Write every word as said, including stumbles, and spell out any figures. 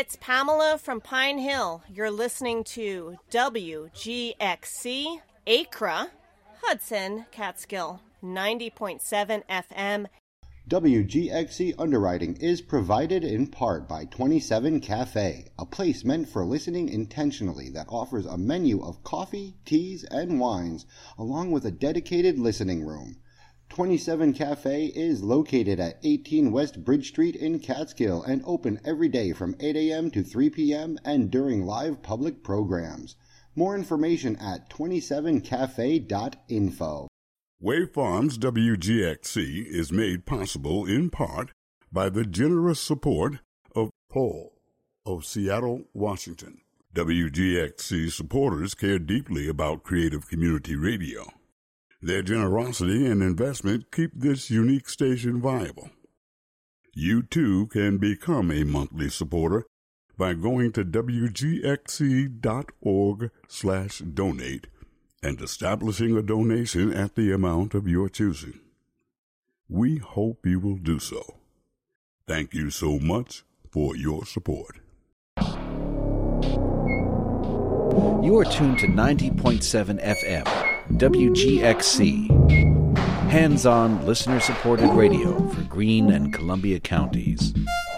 it's Pamela from Pine Hill. You're listening to W G X C, Acra, Hudson, Catskill, ninety point seven F M. W G X C underwriting is provided in part by twenty-seven Cafe, a place meant for listening intentionally that offers a menu of coffee, teas, and wines, along with a dedicated listening room. twenty-seven Cafe is located at eighteen West Bridge Street in Catskill and open every day from eight a.m. to three p.m. and during live public programs. More information at twenty-seven cafe dot info. Wave Farms W G X C is made possible in part by the generous support of Paul of Seattle, Washington. W G X C supporters care deeply about creative community radio. Their generosity and investment keep this unique station viable. You too can become a monthly supporter by going to W G X C dot org slash donate and establishing a donation at the amount of your choosing. We hope you will do so. Thank you so much for your support. You are tuned to ninety point seven F M, W G X C. Hands-on, listener-supported radio for Greene and Columbia counties.